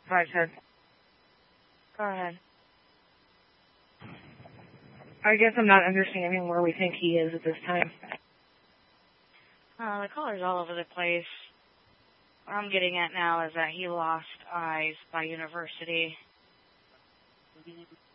Right, sir. Go ahead. I guess I'm not understanding where we think he is at this time. The color's all over the place. What I'm getting at now is that he lost eyes by university.